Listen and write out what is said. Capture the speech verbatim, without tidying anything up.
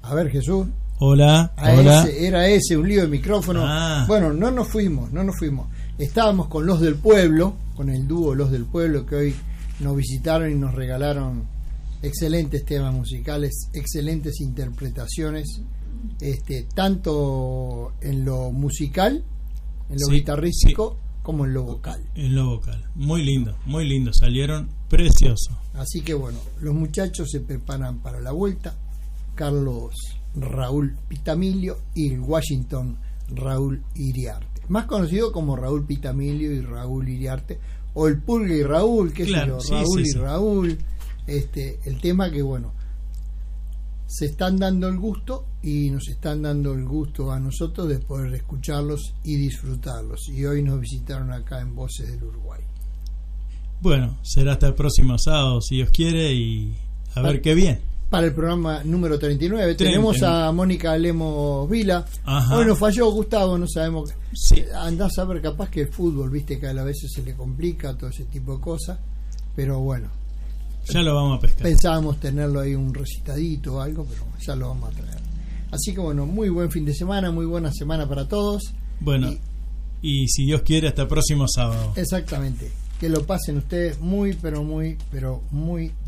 A ver, Jesús. Hola, A hola. Ese, era ese, un lío de micrófono. Ah. Bueno, no nos fuimos, no nos fuimos. Estábamos con Los del Pueblo, con el dúo Los del Pueblo, que hoy nos visitaron y nos regalaron excelentes temas musicales, excelentes interpretaciones, este, tanto en lo musical, en lo Sí, guitarrístico, sí. como en lo vocal. En lo vocal. Muy lindo, muy lindo. Salieron preciosos. Así que bueno, los muchachos se preparan para la vuelta. Carlos Raúl Pitamilio y el Washington Raúl Iriarte, más conocido como Raúl Pitamilio y Raúl Iriarte, o el Pulga y Raúl, qué Claro, sé yo, sí, Raúl sí, y sí. Raúl. Este, el tema que bueno, se están dando el gusto y nos están dando el gusto a nosotros de poder escucharlos y disfrutarlos. Y hoy nos visitaron acá en Voces del Uruguay. Bueno, será hasta el próximo sábado, si Dios quiere, y a ver Ah. qué bien. Para el programa número treinta y nueve treinta. tenemos a Mónica Lemos Vila. Ajá. Hoy nos falló Gustavo, no sabemos. Sí. Andás a ver, capaz que el fútbol, viste que a veces se le complica todo ese tipo de cosas. Pero bueno, Ya lo vamos a pescar. pensábamos tenerlo ahí un recitadito o algo, pero ya lo vamos a traer. Así que bueno, muy buen fin de semana, muy buena semana para todos. Bueno, Y- y si Dios quiere, hasta el próximo sábado. Exactamente. Que lo pasen ustedes muy, pero muy, pero muy